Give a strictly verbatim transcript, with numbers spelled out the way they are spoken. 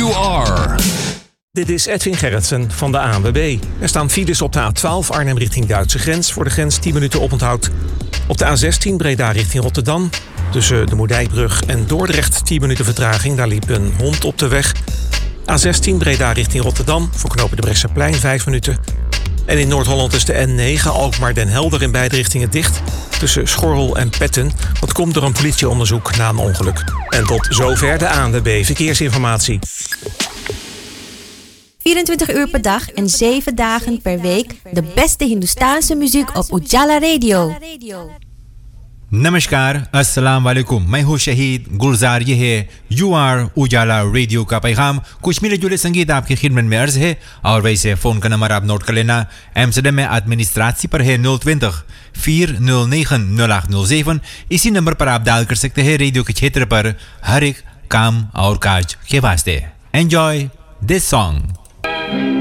You are. Dit is Edwin Gerritsen van de A N W B. Er staan files op de A twaalf Arnhem richting Duitse grens. Voor de grens tien minuten oponthoud. Op de A zestien Breda richting Rotterdam. Tussen de Moerdijkbrug en Dordrecht tien minuten vertraging. Daar liep een hond op de weg. A zestien Breda richting Rotterdam. Voor knopen de Brechtseplein vijf minuten. En in Noord-Holland is de N negen Alkmaar-Den Helder in beide richtingen dicht. Tussen Schorrel en Petten. Dat komt door een politieonderzoek na een ongeluk. En tot zover de A N W B Verkeersinformatie. vierentwintig uur per dag en zeven dagen per week de beste Hindoestaanse muziek op Ujala Radio. नमस्कार अस्सलाम वालेकुम मैं हूँ शहीद गुलजार ये है you are उजाला रेडियो का पैगाम कुछ मिले जुले संगीत आपकी खिदमत में अर्ज है और वैसे फ़ोन का नंबर आप नोट कर लेना एम्स्टर्डम में administratie पर है nul twintig vier nul negen nul acht nul zeven इसी नंबर पर आप डायल कर सकते हैं रेडियो के क्षेत्र पर हर एक काम और काज के वास्ते एंजॉय दिस सॉन्ग